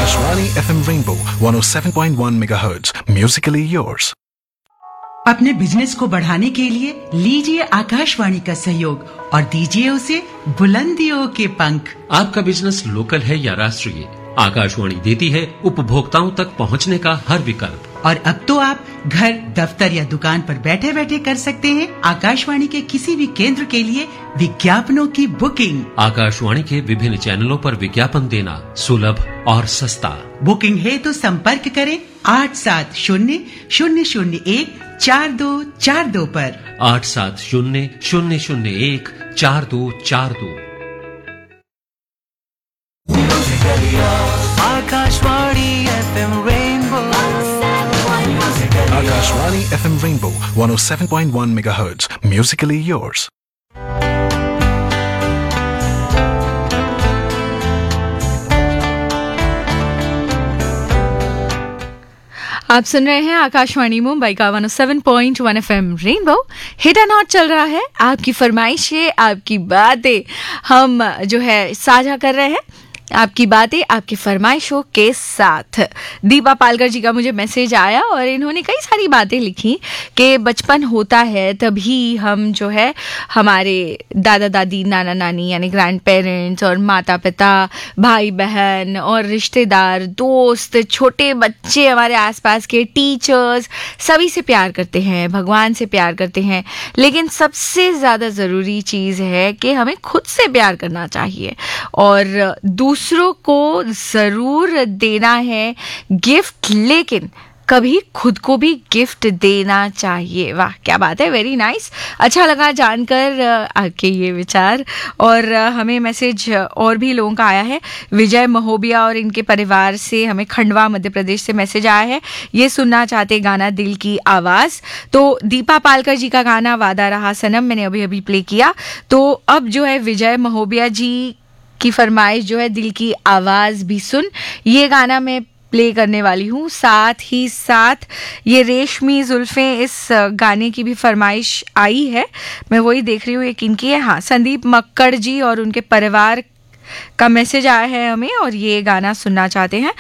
Akashvani FM Rainbow 107.1 MHz. Musically yours. अपने business को बढ़ाने के लिए लीजिए आकाशवाणी का सहयोग और दीजिए उसे बुलंदियों के पंख। आपका बिजनेस लोकल है या राष्ट्रीय, आकाशवाणी देती है उपभोक्ताओं तक पहुंचने का हर विकल्प। और अब तो आप घर, दफ्तर या दुकान पर बैठे बैठे कर सकते हैं आकाशवाणी के किसी भी केंद्र के लिए विज्ञापनों की बुकिंग। आकाशवाणी के विभिन्न चैनलों पर विज्ञापन देना सुलभ और सस्ता। बुकिंग है तो संपर्क करें 8700014242 पर। 8700014242। Akashvani FM Rainbow Akashvani FM Rainbow 107.1 MHz. Musically yours. आप सुन रहे हैं आकाशवाणी मुंबई का 107.1 FM rainbow. Hit and hot चल रहा है। आपकी फरमाइशें, आपकी बातें हम जो है साझा कर रहे हैं, आपकी बातें आपकी फरमाइशों के साथ। दीपा पालकर जी का मुझे मैसेज आया और इन्होंने कई सारी बातें लिखी कि बचपन होता है तभी हम जो है हमारे दादा दादी, नाना नानी यानी ग्रैंड पेरेंट्स और माता पिता, भाई बहन और रिश्तेदार, दोस्त, छोटे बच्चे, हमारे आसपास के टीचर्स, सभी से प्यार करते हैं, भगवान से प्यार करते हैं। लेकिन सबसे ज़्यादा ज़रूरी चीज़ है कि हमें खुद से प्यार करना चाहिए और दूसरों को ज़रूर देना है गिफ्ट, लेकिन कभी खुद को भी गिफ्ट देना चाहिए। वाह क्या बात है, वेरी नाइस। अच्छा लगा जानकर आपके ये विचार। और हमें मैसेज और भी लोगों का आया है। विजय महोबिया और इनके परिवार से हमें खंडवा मध्य प्रदेश से मैसेज आया है। ये सुनना चाहते गाना दिल की आवाज़। तो दीपा पालकर जी का गाना वादा रहा सनम मैंने अभी अभी प्ले किया। तो अब जो है विजय महोबिया जी की फरमाइश जो है दिल की आवाज़ भी सुन, ये गाना मैं प्ले करने वाली हूँ। साथ ही साथ ये रेशमी जुल्फ़ें, इस गाने की भी फरमाइश आई है। मैं वही देख रही हूँ ये किनकी है। हाँ, संदीप मक्कड़ जी और उनके परिवार का मैसेज आया है हमें और ये गाना सुनना चाहते हैं।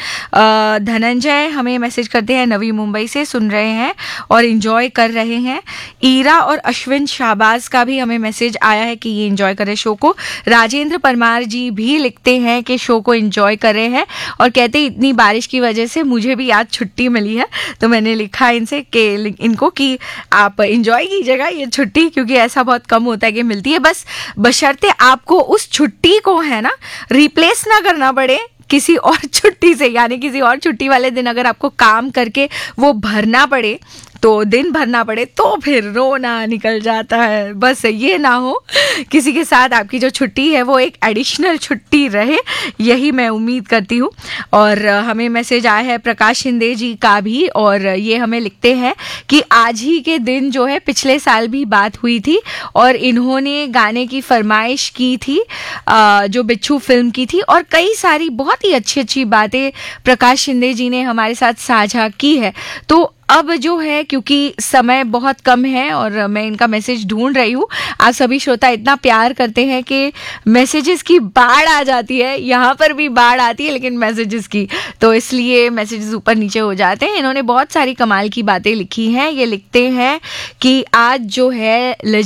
धनंजय हमें मैसेज करते हैं, नवी मुंबई से सुन रहे हैं और एंजॉय कर रहे हैं। ईरा और अश्विन शाहबाज का भी हमें मैसेज आया है कि ये एंजॉय करें शो को। राजेंद्र परमार जी भी लिखते हैं कि शो को एंजॉय कर रहे हैं और कहते हैं इतनी बारिश की वजह से मुझे भी आज छुट्टी मिली है। तो मैंने लिखा इनसे कि इनको कि आप एंजॉय कीजिएगा ये छुट्टी, क्योंकि ऐसा बहुत कम होता है कि मिलती है। बस बशर्ते आपको उस छुट्टी को है ना रिप्लेस ना करना पड़े किसी और छुट्टी से, यानी किसी और छुट्टी वाले दिन अगर आपको काम करके वो भरना पड़े, तो दिन भरना पड़े, तो फिर रोना निकल जाता है। बस ये ना हो किसी के साथ आपकी जो छुट्टी है वो एक एडिशनल छुट्टी रहे, यही मैं उम्मीद करती हूँ। और हमें मैसेज आया है प्रकाश शिंदे जी का भी और ये हमें लिखते हैं कि आज ही के दिन जो है पिछले साल भी बात हुई थी और इन्होंने गाने की फरमाइश की थी जो बिच्छू फिल्म की थी, और कई सारी बहुत ही अच्छी अच्छी बातें प्रकाश शिंदे जी ने हमारे साथ साझा की है। तो अब जो है क्योंकि समय बहुत कम है और मैं इनका मैसेज ढूंढ रही हूँ। आप सभी श्रोता इतना प्यार करते हैं कि मैसेजेस की बाढ़ आ जाती है, यहाँ पर भी बाढ़ आती है लेकिन मैसेजेस की, तो इसलिए मैसेजेस ऊपर नीचे हो जाते हैं। इन्होंने बहुत सारी कमाल की बातें लिखी हैं। ये लिखते हैं कि आज जो है